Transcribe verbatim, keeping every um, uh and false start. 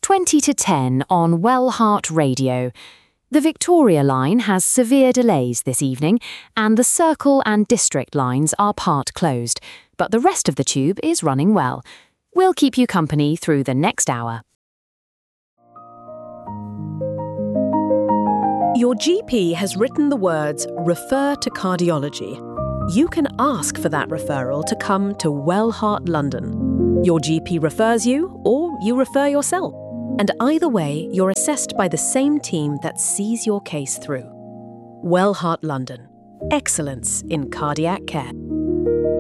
twenty to ten on Wellheart Radio. The Victoria line has severe delays this evening, and the Circle and District lines are part closed, but the rest of the tube is running well. We'll keep you company through the next hour. Your G P has written the words "refer to cardiology." You can ask for that referral to come to Wellheart London. Your G P refers you, or you refer yourself. And either way, you're assessed by the same team that sees your case through. Wellheart London. Excellence in cardiac care.